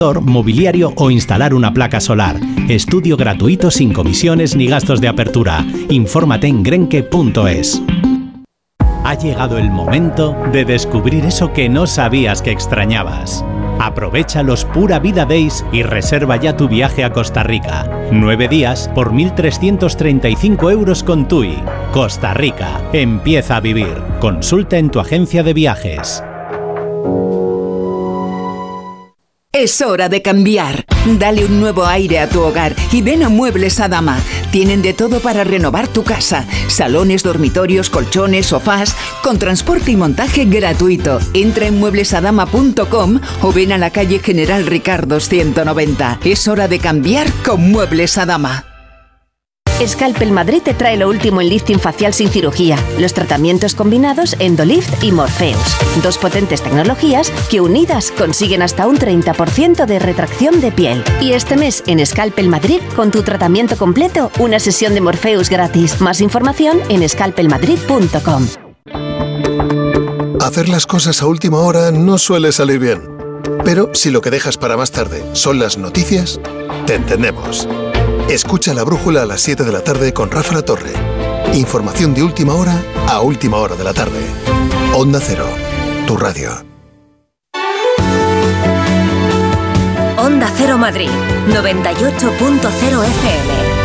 mobiliario o instalar una placa solar. Estudio gratuito sin comisiones ni gastos de apertura. Infórmate en grenke.es. Ha llegado el momento de descubrir eso que no sabías que extrañabas. Aprovecha los Pura Vida Days y reserva ya tu viaje a Costa Rica. 9 días por 1.335 euros con TUI. Costa Rica. Empieza a vivir. Consulta en tu agencia de viajes. Es hora de cambiar. Dale un nuevo aire a tu hogar y ven a Muebles Adama. Tienen de todo para renovar tu casa. Salones, dormitorios, colchones, sofás, con transporte y montaje gratuito. Entra en mueblesadama.com o ven a la calle General Ricardos 190. Es hora de cambiar con Muebles Adama. Scalpel Madrid te trae lo último en lifting facial sin cirugía, los tratamientos combinados Endolift y Morpheus. 2 potentes tecnologías que unidas consiguen hasta un 30% de retracción de piel. Y este mes en Scalpel Madrid, con tu tratamiento completo, una sesión de Morpheus gratis. Más información en scalpelmadrid.com. Hacer las cosas a última hora no suele salir bien. Pero si lo que dejas para más tarde son las noticias, te entendemos. Escucha La Brújula a las 7 de la tarde con Rafa La Torre. Información de última hora a última hora de la tarde. Onda Cero, tu radio. Onda Cero Madrid, 98.0 FM.